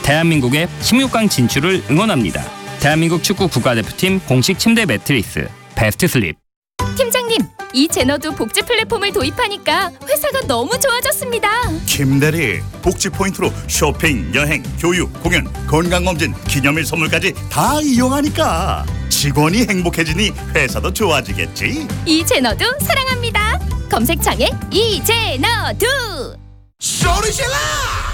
대한민국의 16강 진출을 응원합니다. 대한민국 축구 국가대표팀 공식 침대 매트리스 베스트 슬립. 팀장님, 이 제너도 복지 플랫폼을 도입하니까 회사가 너무 좋아졌습니다. 김대리, 복지 포인트로 쇼핑, 여행, 교육, 공연, 건강검진, 기념일 선물까지 다 이용하니까 직원이 행복해지니 회사도 좋아지겠지. 이 제너도 사랑합니다. 검색창에 이 제너도. 소리질러!